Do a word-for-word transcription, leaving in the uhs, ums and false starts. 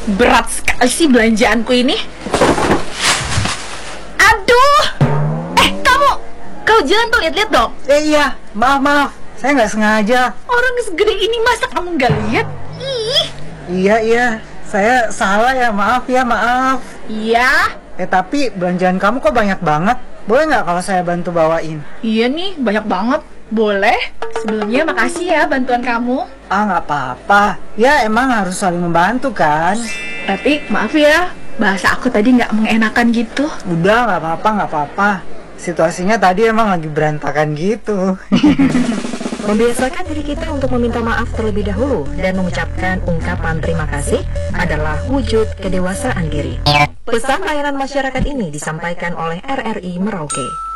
Berat sekali sih belanjaanku ini. Aduh. Eh, kamu Kau jalan tuh, lihat-lihat dong. Eh iya, maaf maaf, saya nggak sengaja. Orang segede ini masa kamu nggak lihat? Ih. Iya iya, saya salah ya, maaf ya maaf. Iya. Eh tapi belanjaan kamu kok banyak banget. Boleh nggak kalau saya bantu bawain? Iya nih, banyak banget. Boleh. Sebelumnya makasih ya bantuan kamu. Ah nggak apa-apa. Ya emang harus saling membantu kan. Tapi maaf ya, bahasa aku tadi nggak mengenakan gitu. Udah nggak apa-apa nggak apa-apa. Situasinya tadi emang lagi berantakan gitu. Membiasakan diri kita untuk meminta maaf terlebih dahulu dan mengucapkan ungkapan terima kasih adalah wujud kedewasaan diri. Pesan layanan masyarakat ini disampaikan oleh R R I Merauke.